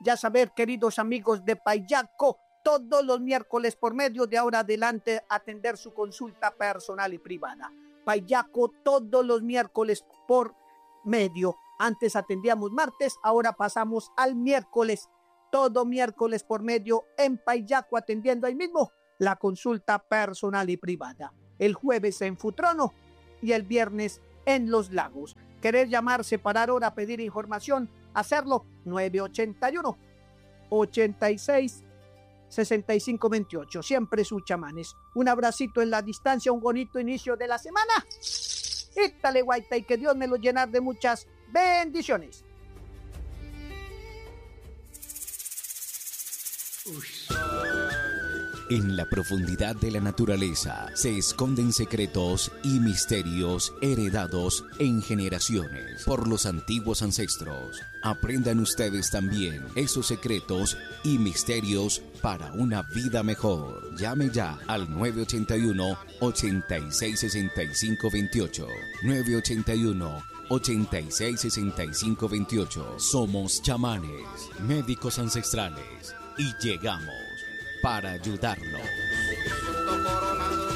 Ya saber, queridos amigos de Payaco, todos los miércoles por medio de ahora adelante atender su consulta personal y privada. Payaco todos los miércoles por medio. Antes atendíamos martes, ahora pasamos al miércoles. Todo miércoles por medio en Payaco atendiendo ahí mismo la consulta personal y privada. El jueves en Futrono y el viernes en Los Lagos. ¿Querer llamar, separar hora, pedir información? Hacerlo 981 86 65 28. Siempre sus chamanes. Un abracito en la distancia, un bonito inicio de la semana. Ítale, guaita, y que Dios me lo llene de muchas bendiciones. En la profundidad de la naturaleza se esconden secretos y misterios heredados en generaciones por los antiguos ancestros. Aprendan ustedes también esos secretos y misterios para una vida mejor. Llame ya al 981-866528. 981-866528. Somos chamanes, médicos ancestrales y llegamos para ayudarlos.